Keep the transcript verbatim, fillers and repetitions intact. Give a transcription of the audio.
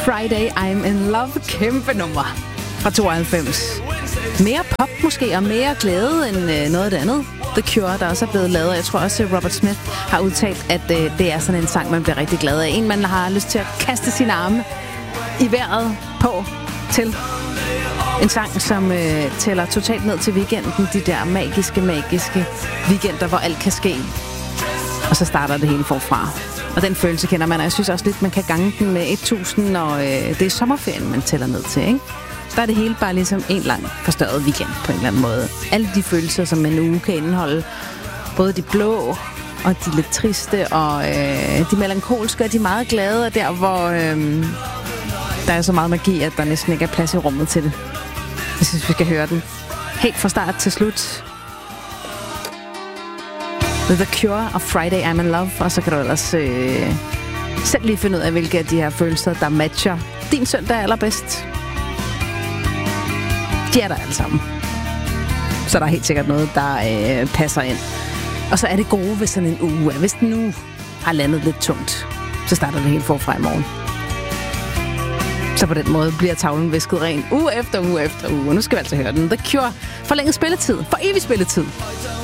Friday, I'm in Love. Kæmpe nummer fra tooghalvfems. Mere pop måske, og mere glæde end øh, noget af det andet. The Cure, der også er blevet lavet. Jeg tror også, at Robert Smith har udtalt, at øh, det er sådan en sang, man bliver rigtig glad af. En, man har lyst til at kaste sine arme i vejret på til. En sang, som øh, tæller totalt ned til weekenden. De der magiske, magiske weekender, hvor alt kan ske. Og så starter det hele forfra. Og den følelse kender man, og jeg synes også lidt, man kan gange den med tusind, og øh, det er sommerferien, man tæller ned til, ikke? Der er det hele bare ligesom en lang forstørret weekend på en eller anden måde. Alle de følelser, som en uge kan indeholde, både de blå og de lidt triste, og øh, de melankolske og de meget glade, og der hvor øh, der er så meget magi, at der næsten ikke er plads i rummet til det. Jeg synes, vi skal høre den helt fra start til slut. The Cure og Friday, I'm in Love. Og så kan du ellers øh, selv lige finde ud af, hvilke af de her følelser, der matcher din søndag allerbedst. De er der alle sammen. Så der er helt sikkert noget, der øh, passer ind. Og så er det gode ved sådan en uge. Hvis den nu har landet lidt tungt, så starter det helt forfra i morgen. Så på den måde bliver tavlen visket ren uge efter uge efter uge. Og nu skal vi altså høre den. The Cure. Forlænget spilletid. For evig spilletid.